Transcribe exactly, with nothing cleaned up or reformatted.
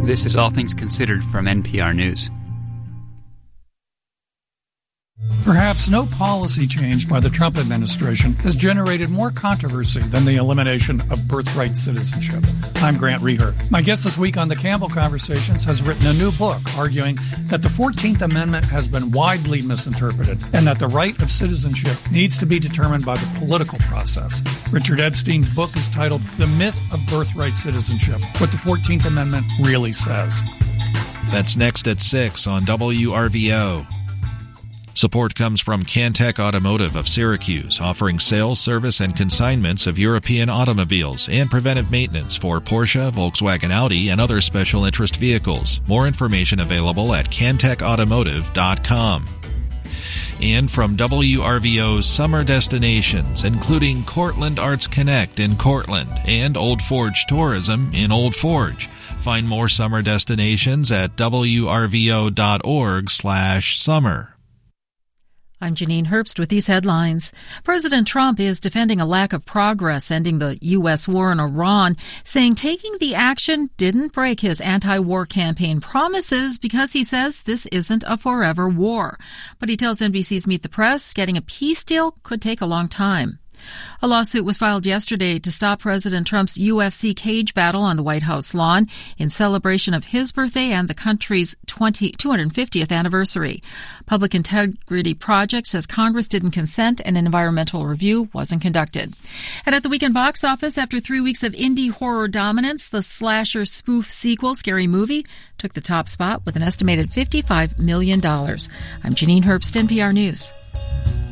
This is All Things Considered from N P R News. Perhaps no policy change by the Trump administration has generated more controversy than the elimination of birthright citizenship. I'm Grant Reher. My guest this week on the Campbell Conversations has written a new book arguing that the fourteenth Amendment has been widely misinterpreted and that the right of citizenship needs to be determined by the political process. Richard Epstein's book is titled The Myth of Birthright Citizenship, What the fourteenth Amendment Really Says. That's next at six on W R V O. Support comes from Cantech Automotive of Syracuse, offering sales, service, and consignments of European automobiles and preventive maintenance for Porsche, Volkswagen, Audi, and other special interest vehicles. More information available at cantech automotive dot com. And from W R V O's summer destinations, including Cortland Arts Connect in Cortland and Old Forge Tourism in Old Forge. Find more summer destinations at W R V O dot org slash summer. I'm Janine Herbst with these headlines. President Trump is defending a lack of progress ending the U S war in Iran, saying taking the action didn't break his anti-war campaign promises because he says this isn't a forever war. But he tells N B C's Meet the Press getting a peace deal could take a long time. A lawsuit was filed yesterday to stop President Trump's U F C cage battle on the White House lawn in celebration of his birthday and the country's two hundred fiftieth anniversary. Public Integrity Project says Congress didn't consent and an environmental review wasn't conducted. And at the weekend box office, after three weeks of indie horror dominance, the slasher spoof sequel, Scary Movie, took the top spot with an estimated fifty-five million dollars. I'm Janine Herbst, N P R News.